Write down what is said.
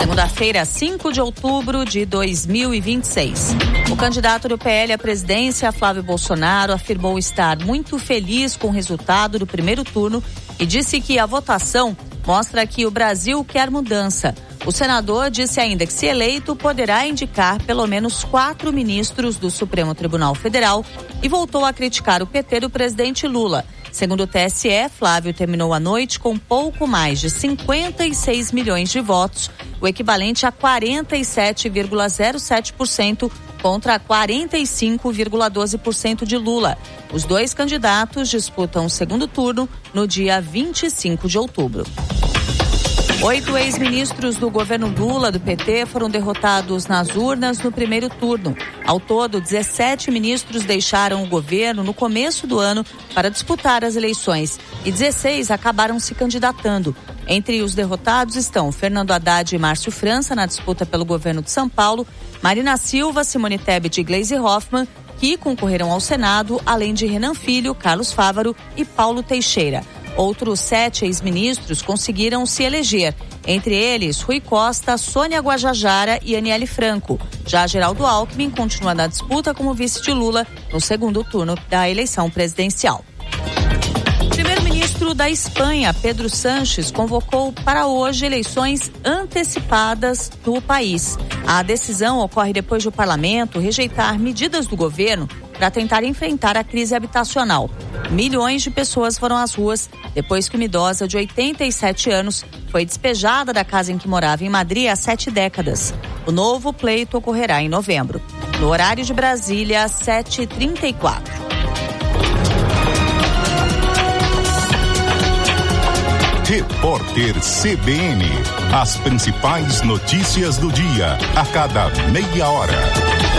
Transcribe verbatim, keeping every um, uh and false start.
Segunda-feira, cinco de outubro de dois mil e vinte e seis. O candidato do P L à presidência, Flávio Bolsonaro, afirmou estar muito feliz com o resultado do primeiro turno e disse que a votação mostra que o Brasil quer mudança. O senador disse ainda que, se eleito, poderá indicar pelo menos quatro ministros do Supremo Tribunal Federal e voltou a criticar o P T do presidente Lula. Segundo o T S E, Flávio terminou a noite com pouco mais de cinquenta e seis milhões de votos, o equivalente a quarenta e sete vírgula zero sete por cento contra quarenta e cinco vírgula doze por cento de Lula. Os dois candidatos disputam o segundo turno no dia vinte e cinco de outubro. Oito ex-ministros do governo Lula, do P T, foram derrotados nas urnas no primeiro turno. Ao todo, dezessete ministros deixaram o governo no começo do ano para disputar as eleições e dezesseis acabaram se candidatando. Entre os derrotados estão Fernando Haddad e Márcio França na disputa pelo governo de São Paulo, Marina Silva, Simone Tebet e Gleisi Hoffmann, que concorreram ao Senado, além de Renan Filho, Carlos Fávaro e Paulo Teixeira. Outros sete ex-ministros conseguiram se eleger, entre eles Rui Costa, Sônia Guajajara e Aniele Franco. Já Geraldo Alckmin continua na disputa como vice de Lula no segundo turno da eleição presidencial. O primeiro-ministro da Espanha, Pedro Sánchez, convocou para hoje eleições antecipadas no país. A decisão ocorre depois de o parlamento rejeitar medidas do governo para tentar enfrentar a crise habitacional. Milhões de pessoas foram às ruas depois que uma idosa de oitenta e sete anos foi despejada da casa em que morava em Madrid há sete décadas. O novo pleito ocorrerá em novembro. No horário de Brasília, sete e trinta e quatro. Repórter C B N. As principais notícias do dia, a cada meia hora.